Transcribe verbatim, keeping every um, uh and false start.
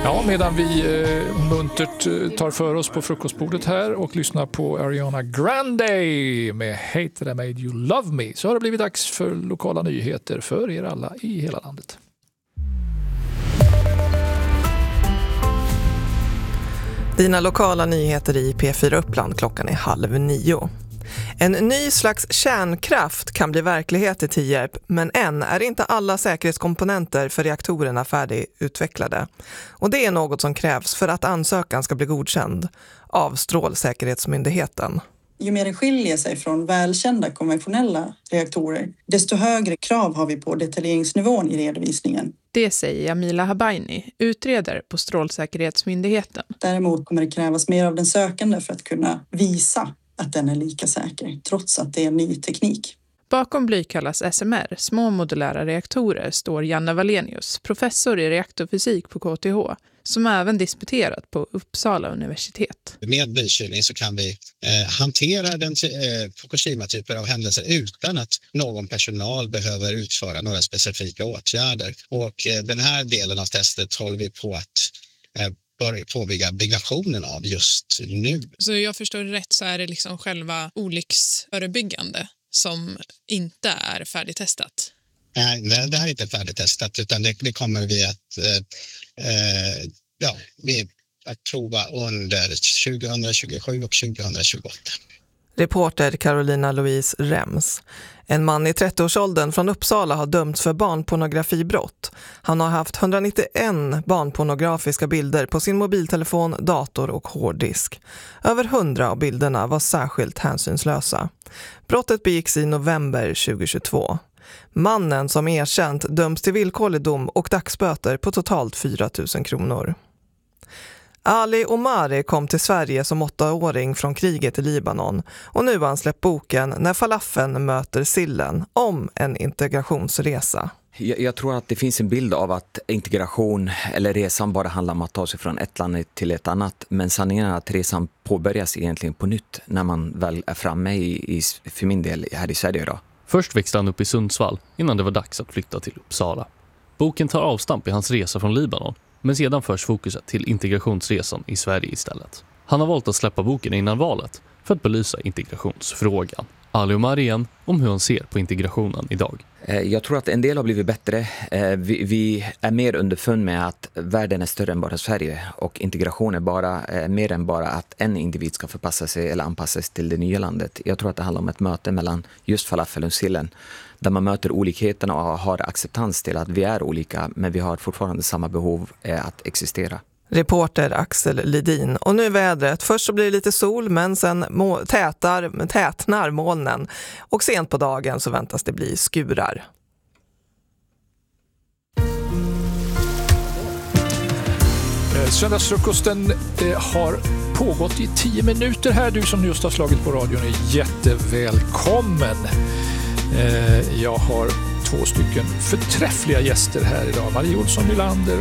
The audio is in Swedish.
Ja, medan vi eh, muntert eh, tar för oss på frukostbordet här och lyssnar på Ariana Grande med Hate That I Made You Love Me, så har det blivit dags för lokala nyheter för er alla i hela landet. Dina lokala nyheter i P fyra Uppland, klockan är halv nio. En ny slags kärnkraft kan bli verklighet i Tierp, men än är inte alla säkerhetskomponenter för reaktorerna färdigutvecklade. Och det är något som krävs för att ansökan ska bli godkänd av Strålsäkerhetsmyndigheten. Ju mer det skiljer sig från välkända konventionella reaktorer, desto högre krav har vi på detaljeringsnivån i redovisningen. Det säger Jamila Habaini, utredare på Strålsäkerhetsmyndigheten. Däremot kommer det krävas mer av den sökande för att kunna visa att den är lika säker, trots att det är ny teknik. Bakom Blykallas S M R, små modulära reaktorer, står Janne Wallenius, professor i reaktorfysik på K T H, som även disputerat på Uppsala universitet. Med blykylning så kan vi eh, hantera den eh, Fukushima-typer av händelser utan att någon personal behöver utföra några specifika åtgärder. Och eh, den här delen av testet håller vi på att eh, börja påbygga byggnationen av just nu. Så jag förstår rätt, så är det liksom själva olycksförebyggande som inte är färdigtestat? Nej, det här är inte färdigtestat, utan det, det kommer vi att, eh, ja, vi att prova under tjugohundratjugosju och tjugohundratjugoåtta. Reporter Carolina Louise Rems. En man i trettioårsåldern från Uppsala har dömts för barnpornografibrott. Han har haft hundranittioen barnpornografiska bilder på sin mobiltelefon, dator och hårddisk. Över hundra av bilderna var särskilt hänsynslösa. Brottet begicks i november tjugohundratjugotvå. Mannen som erkänt döms till villkorlig dom och dagsböter på totalt fyra tusen kronor. Ali Omari kom till Sverige som åttaåring från kriget i Libanon och nu har han släppt boken När falafeln möter sillen om en integrationsresa. Jag, jag tror att det finns en bild av att integration eller resan bara handlar om att ta sig från ett land till ett annat. Men sanningen är att resan påbörjas egentligen på nytt när man väl är framme i, i för min del här i Sverige idag. Först växte han upp i Sundsvall innan det var dags att flytta till Uppsala. Boken tar avstamp i hans resa från Libanon, men sedan förs fokuset till integrationsresan i Sverige istället. Han har valt att släppa boken innan valet för att belysa integrationsfrågan. Ali Omari igen om hur han ser på integrationen idag. Jag tror att en del har blivit bättre. Vi, vi är mer underfund med att världen är större än bara Sverige och integration är bara, mer än bara att en individ ska förpassa sig eller anpassa sig till det nya landet. Jag tror att det handlar om ett möte mellan just falafel och sillen där man möter olikheterna och har acceptans till att vi är olika men vi har fortfarande samma behov att existera. Reporter Axel Lidin. Och nu vädret. Först så blir det lite sol men sen må- tätar, tätnar molnen. Och sent på dagen så väntas det bli skurar. Söndagsfrukosten har pågått i tio minuter här. Du som just har slagit på radion är jättevälkommen. Jag har två stycken förträffliga gäster här idag. Marie Olsson Nylander